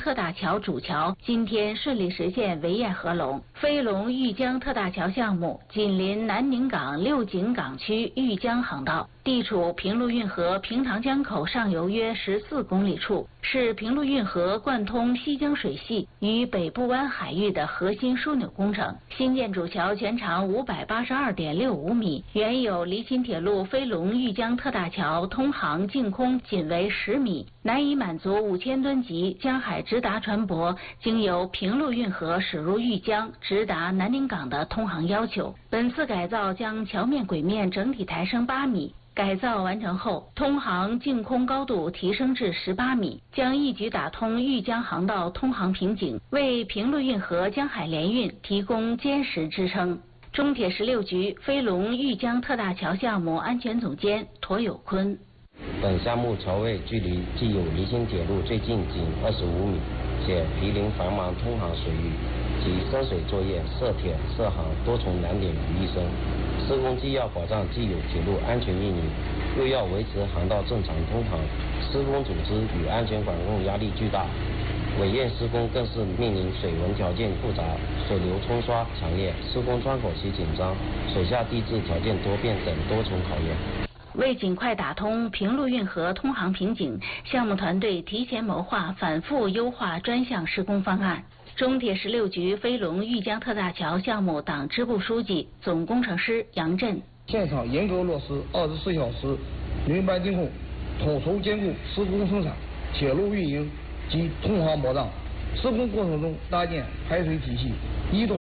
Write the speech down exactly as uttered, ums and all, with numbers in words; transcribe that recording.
特大桥主桥今天顺利实现围堰合龙。飞龙豫江特大桥项目紧邻南宁港六井港区豫江航道，地处平陆运河平塘江口上游约十四公里处，是平陆运河贯通西江水系与北部湾海域的核心枢纽工程。新建主桥全长五百八十二点六五米，原有离秦铁路飞龙豫江特大桥通航净空仅为十米，难以满足五千吨级江海直达船舶经由平陆运河驶入豫江直达南宁港的通航要求。本次改造将桥面轨面整体抬升八米。改造完成后，通航净空高度提升至十八米，将一举打通豫江航道通航瓶颈，为平陆运河江海联运提供坚实支撑。中铁十六局飞龙豫江特大桥项目安全总监驼有坤： 本项目桥位距离既有离心铁路最近仅二十五米，且毗邻繁忙通航水域，集深水作业、涉铁、涉航多重难点于一身。施工既要保障既有铁路安全运营，又要维持航道正常通航，施工组织与安全管控压力巨大。尾堰施工更是面临水文条件复杂、水流冲刷强烈、施工窗口期紧张、水下地质条件多变等多重考验。 为尽快打通平陆运河通航瓶颈，项目团队提前谋划，反复优化专项施工方案。中铁十六局飞龙豫江特大桥项目党支部书记、总工程师杨震： 现场严格落实二十四小时轮班监控，统筹兼顾施工生产、铁路运营及通航保障。施工过程中搭建排水体系，移动